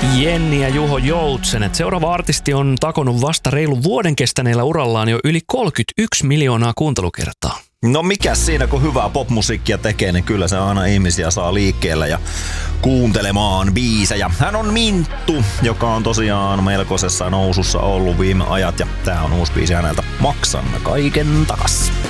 Jenni ja Juho Joutsenet. Seuraava artisti on takonut vasta reilun vuoden kestäneellä urallaan jo yli 31 miljoonaa kuuntelukertaa. No mikäs siinä, kun hyvää popmusiikkia tekee, niin kyllä se aina ihmisiä saa liikkeelle ja kuuntelemaan biisejä. Hän on Minttu, joka on tosiaan melkoisessa nousussa ollut viime ajat, ja tää on uusi biisi häneltä. Maksan kaiken takas.